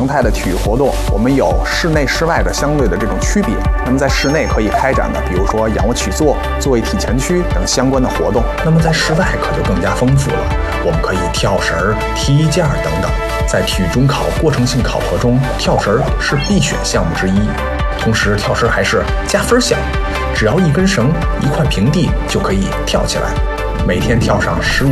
常态的体育活动，我们有室内室外的相对的这种区别。那么在室内可以开展的，比如说仰卧起坐、坐位体前屈等相关的活动。 那么在室外可就更加丰富了，我们可以跳绳、踢毽等等。在体育中考过程性考核中，跳绳是必选项目之一。同时，跳绳还是加分项目，只要一根绳、一块平地就可以跳起来。每天跳上15